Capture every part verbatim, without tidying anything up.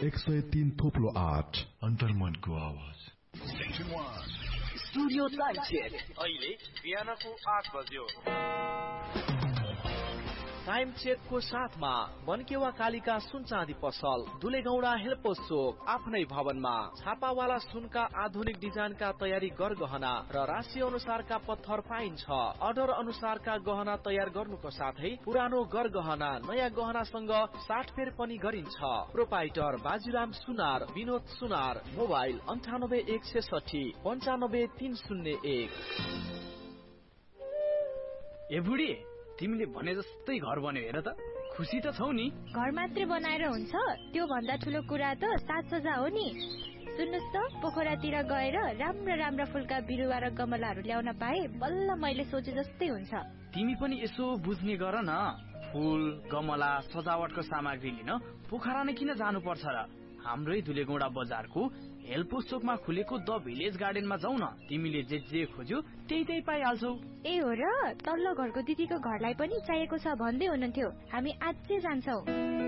एक सय तीन थोप्लो आठ अन्तर्मनको आवाज। स्टुडियो टाइम चेक अहिले बिहानको आठ बज्यो। टाइम चेकको साथमा बनकेवा कालिका सुन चाँदी पसल, दुलेगौडा हेल्पोस चोक, आफ्नै भवनमा छापावाला सुनका आधुनिक डिजाइनका तयारी गरगहना र राशि अनुसारका पत्थर पाइन्छ। अर्डर अनुसारका गहना तयार गर्नुको साथै पुरानो गरगहना नयाँ गहनासँग साटफेर पनि गरिन्छ। प्रोपाइटर बाजुराम सुनार, विनोद सुनार, मोबाइल अन्ठानब्बे एक छेसठी पन्चानब्बे तीन शून्य एक। ए बुढी, तिमीले भने जस्तै घर बन्यो हेर त, खुसी त छौ नि? घर मात्रै बनाएर हुन्छ? त्यो भन्दा ठुलो कुरा त साज सज्जा हो नि। सुन्नुस् त, पोखरातिर गएर राम्रा राम्रा फुलका बिरुवा र गमलाहरू ल्याउन पाए बल्ल मैले सोचे जस्तै हुन्छ। तिमी पनि यसो बुझ्ने गर न। फुल, गमला, सजावटको सामग्री लिन पोखरा नै किन जानु पर्छ र? हाम्रै दुलेगौडा बजारको हेल्पोस चोकमा खुलेको द भिलेज गार्डनमा जाऊ न। तिमीले जे जे खोज्यौ त्यही त्यही पाइहाल्छौ। ए हो र? तल्लो घरको दिदीको घरलाई पनि चाहिएको छ भन्दै हुनुहुन्थ्यो। हामी आजै जान्छौ।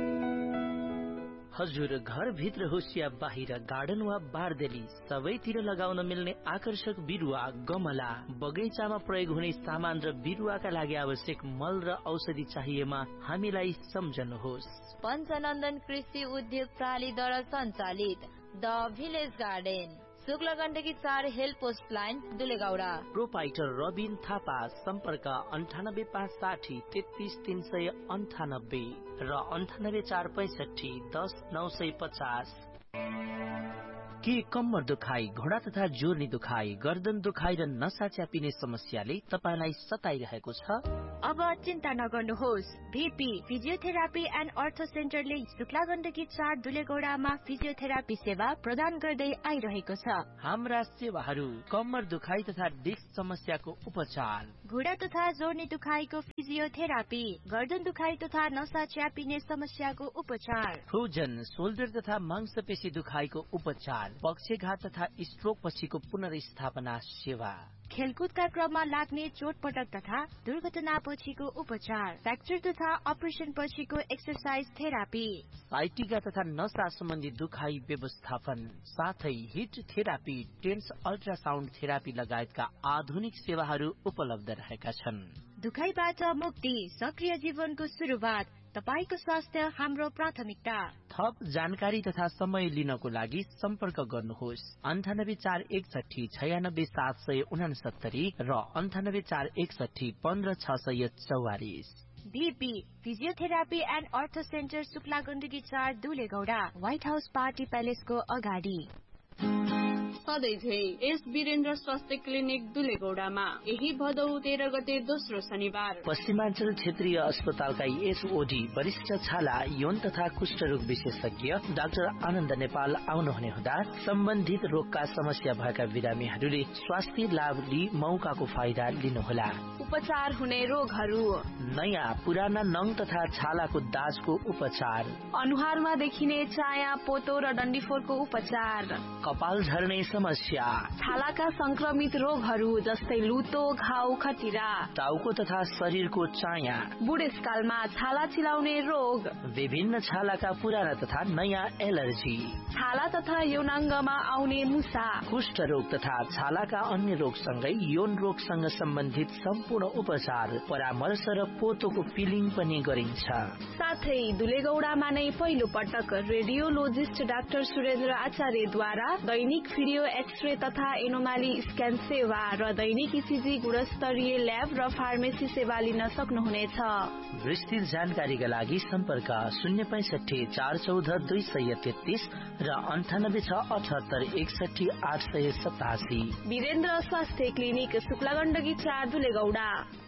हजुर, घर भित्र होस् या बाहिर, गार्डन वा बारदेली, सबैतिर लगाउन मिल्ने आकर्षक बिरुवा, गमला, बगैँचामा प्रयोग हुने सामान र बिरुवाका लागि आवश्यक मल र औषधि चाहिएमा हामीलाई सम्झनुहोस्। पञ्चनन्दन कृषि उद्योग प्रणालीद्वारा सञ्चालित the village garden, Shukla Gandaki चार हेल्पोस्ट लाइन, दुलेगौडा। प्रोपाइटर रबिन थापा, सम्पर्क अन्ठानब्बे पाँच साठी तेत्तीस तीन सय अन्ठानब्बे र अन्ठानब्बे चार पैसठी दस नौ सय पचास। के कम्मर दुखाइ, घोडा तथा जोर्नी दुखाइ, गर्दन दुखाइ र नसा च्यापिने समस्याले तपाईलाई सताइरहेको छ? अब चिन्ता नगर्नुहोस्। भीपी फिजियोथेरापी एन्ड अर्थो सेन्टरले शुक्ला गण्डकी चार दुलेगौडामा फिजियोथेरापी सेवा प्रदान गर्दै आइरहेको छ। हाम्रा सेवाहरू कम्मर दुखाइ तथा डिस्क समस्याको उपचार, घुँडा तथा जोर्नी दुखाइको फिजियोथेरापी, गर्दन दुखाइ तथा नसा च्यापिने समस्याको उपचार, फ्रोजन शोल्डर तथा मांसपेशी दुखाइको उपचार, पक्षघात तथा स्ट्रोक पछिको पुनर्स्थापना सेवा, खेलकुदका क्रममा लाग्ने चोटपटक तथा दुर्घटना पछिको उपचार, फ्र्याक्चर तथा अपरेसन पछिको एक्सरसाइज थेरापी, साइटिका तथा नसा सम्बन्धी दुखाइ व्यवस्थापन, साथै hit therapy, tense ultrasound therapy लगायतका आधुनिक सेवाहरू उपलब्ध रहेका छन्। दुखाइबाट मुक्ति, सक्रिय जीवनको सुरुवात, तपाईको स्वास्थ्य हाम्रो प्राथमिकता। थप जानकारी तथा समय लिनको लागि सम्पर्क गर्नुहोस् अन्ठानब्बे चार एकसठी छयानब्बे सात सय उनासत्तरी र अन्ठानब्बे चार एकसठी पन्ध्र छ सय चौवालिस। भीपी फिजियोथेरापी एन्ड अर्थो सेन्टर, शुक्ला गण्डकी चार दुलेगौडा, व्हाइट हाउस पार्टी प्यालेसको अगाडि। सधैँझै एस वीरेन्द्र स्वास्थ्य क्लिनिक दुलेगौडामा यही भदौ तेह्र गते दोस्रो शनिबार पश्चिमाञ्चल क्षेत्रीय अस्पतालका एसओडी वरिष्ठ छाला, यौन तथा कुष्ठरोग विशेषज्ञ डाक्टर आनन्द नेपाल आउनुहुने हुँदा सम्बन्धित रोगका समस्या भएका बिरामीहरूले स्वास्थ्य लाभ लिई मौकाको फाइदा लिनुहोला। उपचार हुने रोगहरू: नयाँ पुराना नङ तथा छालाको दाजको उपचार, अनुहारमा देखिने चाया, पोतो र डन्डीफोरको उपचार, कपाल झर्ने समस्या, छालाका संक्रमित रोगहरू जस्तै लुतो, घाउ, खटिरा, टाउको तथा शरीरको चाया, बुढेसकालमा छाला चिलाउने रोग, विभिन्न छालाका पुराना तथा नयाँ एलर्जी, छाला तथा यौनाङ्गमा आउने मुसा, कुष्ठ रोग तथा छालाका अन्य रोगसँगै यौन रोगसँग सम्बन्धित सम्पूर्ण उपचार, परामर्श र पोतोको पिलिङ पनि गरिन्छ। साथै दुलेगौडामा नै पहिलो पटक रेडियोलोजिस्ट डाक्टर सुरेन्द्र आचार्यद्वारा दैनिक भिडियो एक्सरे तथा एनोमाली स्क्यान सेवा र दैनिक इसिजी गुणस्तरीय ल्याब र फार्मेसी सेवा लिन सक्नुहुनेछ। विस्तृत जानकारीका लागि सम्पर्क शून्य पैसठी चार चौध दुई सय तेत्तीस र अन्ठानब्बे छ अठहत्तर एकसठी आठ सय सतासी। वीरेन्द्र स्वास्थ्य क्लिनिक, शुक्ला गण्डकी चार दुलेगौडा।